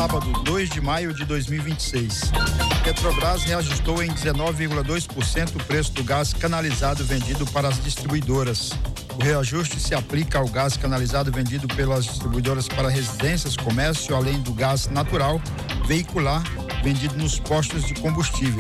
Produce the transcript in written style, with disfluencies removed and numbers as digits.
sábado, 2 de maio de 2026. Petrobras reajustou em 19,2% o preço do gás canalizado vendido para as distribuidoras. O reajuste se aplica ao gás canalizado vendido pelas distribuidoras para residências, comércio, além do gás natural veicular vendido nos postos de combustível.